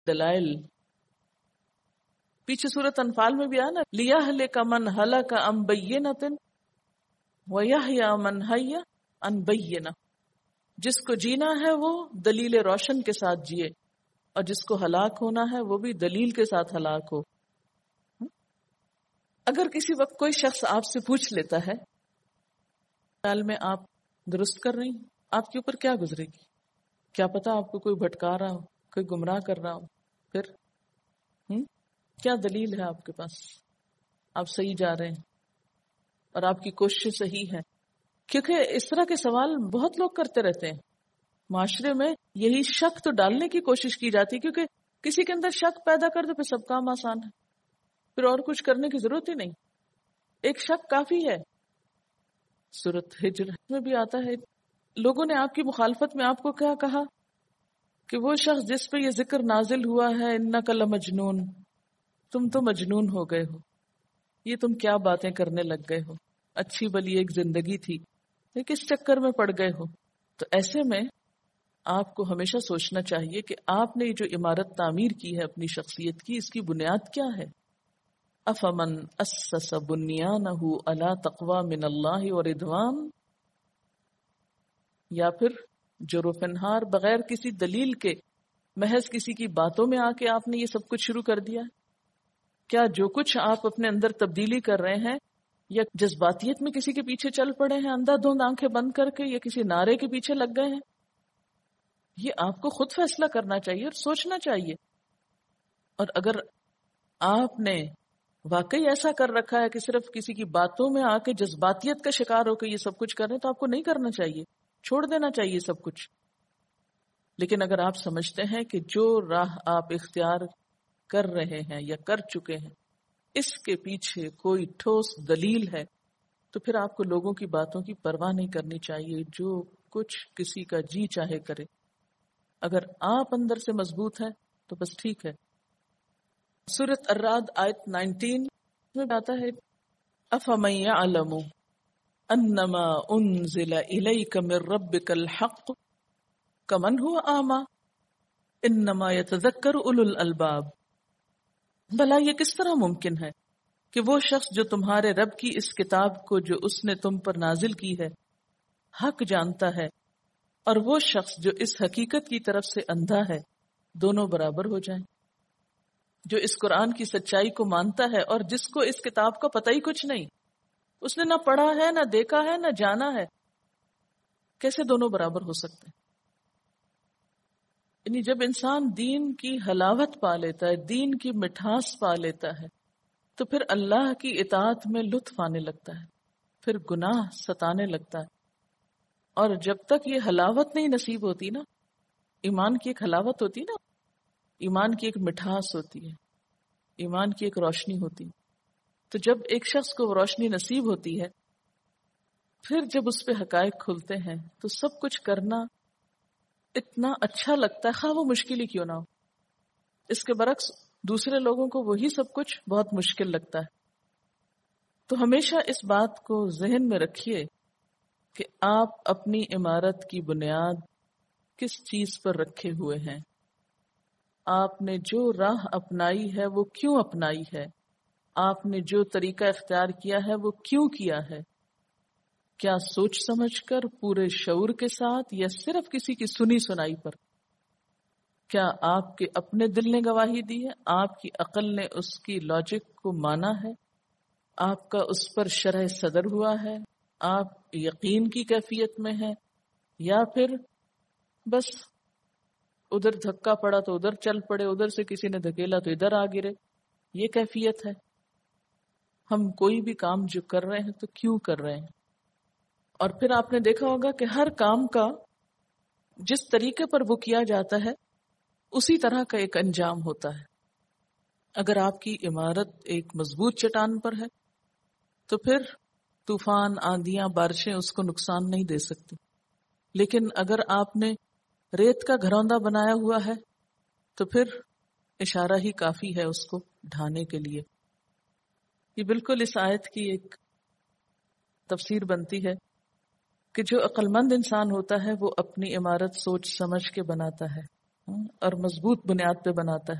دلائل پیچھے سورۃ انفال میں بھی آیا نا، لِيَهْلِكَ مَنْ هَلَكَ عَنْ بَيِّنَةٍ وَيَحْيَىٰ مَنْ حَيَّ عَنْ بَيِّنَةٍ، جس کو جینا ہے وہ دلیل روشن کے ساتھ جیے، اور جس کو ہلاک ہونا ہے وہ بھی دلیل کے ساتھ ہلاک ہو۔ اگر کسی وقت کوئی شخص آپ سے پوچھ لیتا ہے خیال میں آپ درست کر رہی ہیں، آپ کے اوپر کیا گزرے گی؟ کیا پتا آپ کو کوئی بھٹکا رہا ہو، کوئی گمراہ کر رہا ہو، پھر کیا دلیل ہے آپ کے پاس آپ صحیح جا رہے ہیں اور آپ کی کوشش صحیح ہے؟ کیونکہ اس طرح کے سوال بہت لوگ کرتے رہتے ہیں معاشرے میں، یہی شک تو ڈالنے کی کوشش کی جاتی ہے، کیونکہ کسی کے اندر شک پیدا کر دو پھر سب کام آسان ہے، پھر اور کچھ کرنے کی ضرورت ہی نہیں، ایک شک کافی ہے۔ سورۃ ہجر میں بھی آتا ہے، لوگوں نے آپ کی مخالفت میں آپ کو کیا کہا کہ وہ شخص جس پہ یہ ذکر نازل ہوا ہے انک لمجنون، تم تو مجنون ہو گئے ہو، یہ تم کیا باتیں کرنے لگ گئے ہو، اچھی بلی ایک زندگی تھی، یہ کس چکر میں پڑ گئے ہو؟ تو ایسے میں آپ کو ہمیشہ سوچنا چاہیے کہ آپ نے جو عمارت تعمیر کی ہے اپنی شخصیت کی، اس کی بنیاد کیا ہے؟ افمن اسس بنیانہ علی تقوی من اللہ ورضوان، یا پھر جو روفنہار بغیر کسی دلیل کے محض کسی کی باتوں میں آ کے آپ نے یہ سب کچھ شروع کر دیا؟ کیا جو کچھ آپ اپنے اندر تبدیلی کر رہے ہیں یا جذباتیت میں کسی کے پیچھے چل پڑے ہیں اندھا دھند آنکھیں بند کر کے، یا کسی نعرے کے پیچھے لگ گئے ہیں؟ یہ آپ کو خود فیصلہ کرنا چاہیے اور سوچنا چاہیے۔ اور اگر آپ نے واقعی ایسا کر رکھا ہے کہ صرف کسی کی باتوں میں آ کے جذباتیت کا شکار ہو کے یہ سب کچھ کر رہے ہیں، تو آپ کو نہیں کرنا چاہیے، چھوڑ دینا چاہیے سب کچھ۔ لیکن اگر آپ سمجھتے ہیں کہ جو راہ آپ اختیار کر رہے ہیں یا کر چکے ہیں اس کے پیچھے کوئی ٹھوس دلیل ہے، تو پھر آپ کو لوگوں کی باتوں کی پرواہ نہیں کرنی چاہیے، جو کچھ کسی کا جی چاہے کرے۔ اگر آپ اندر سے مضبوط ہیں تو بس ٹھیک ہے۔ سورۃ الرعد آیت 19 میں آتا ہے، افمن یعلم انما انزل الیک من ربک الحق کمن هو اعمی انما یتذکر اولو الالباب، بھلا یہ کس طرح ممکن ہے کہ وہ شخص جو تمہارے رب کی اس کتاب کو جو اس نے تم پر نازل کی ہے حق جانتا ہے، اور وہ شخص جو اس حقیقت کی طرف سے اندھا ہے، دونوں برابر ہو جائیں۔ جو اس قرآن کی سچائی کو مانتا ہے اور جس کو اس کتاب کا پتہ ہی کچھ نہیں، اس نے نہ پڑھا ہے، نہ دیکھا ہے، نہ جانا ہے، کیسے دونوں برابر ہو سکتے ہیں؟ یعنی جب انسان دین کی حلاوت پا لیتا ہے، دین کی مٹھاس پا لیتا ہے، تو پھر اللہ کی اطاعت میں لطف آنے لگتا ہے، پھر گناہ ستانے لگتا ہے۔ اور جب تک یہ حلاوت نہیں نصیب ہوتی نا، ایمان کی ایک حلاوت ہوتی نا، ایمان کی ایک مٹھاس ہوتی ہے، ایمان کی ایک روشنی ہوتی ہے، تو جب ایک شخص کو وہ روشنی نصیب ہوتی ہے، پھر جب اس پہ حقائق کھلتے ہیں تو سب کچھ کرنا اتنا اچھا لگتا ہے، خواہ وہ مشکل ہی کیوں نہ ہو۔ اس کے برعکس دوسرے لوگوں کو وہی سب کچھ بہت مشکل لگتا ہے۔ تو ہمیشہ اس بات کو ذہن میں رکھیے کہ آپ اپنی عمارت کی بنیاد کس چیز پر رکھے ہوئے ہیں، آپ نے جو راہ اپنائی ہے وہ کیوں اپنائی ہے، آپ نے جو طریقہ اختیار کیا ہے وہ کیوں کیا ہے، کیا سوچ سمجھ کر پورے شعور کے ساتھ یا صرف کسی کی سنی سنائی پر؟ کیا آپ کے اپنے دل نے گواہی دی ہے، آپ کی عقل نے اس کی لاجک کو مانا ہے، آپ کا اس پر شرح صدر ہوا ہے، آپ یقین کی کیفیت میں ہیں، یا پھر بس ادھر دھکا پڑا تو ادھر چل پڑے، ادھر سے کسی نے دھکیلا تو ادھر آ گرے، یہ کیفیت ہے؟ ہم کوئی بھی کام جو کر رہے ہیں تو کیوں کر رہے ہیں؟ اور پھر آپ نے دیکھا ہوگا کہ ہر کام کا جس طریقے پر وہ کیا جاتا ہے اسی طرح کا ایک انجام ہوتا ہے۔ اگر آپ کی عمارت ایک مضبوط چٹان پر ہے تو پھر طوفان، آندیاں، بارشیں اس کو نقصان نہیں دے سکتی، لیکن اگر آپ نے ریت کا گھروندا بنایا ہوا ہے تو پھر اشارہ ہی کافی ہے اس کو ڈھانے کے لیے۔ یہ بالکل اس آیت کی ایک تفسیر بنتی ہے کہ جو عقل مند انسان ہوتا ہے وہ اپنی عمارت سوچ سمجھ کے بناتا ہے، اور مضبوط بنیاد پہ بناتا ہے.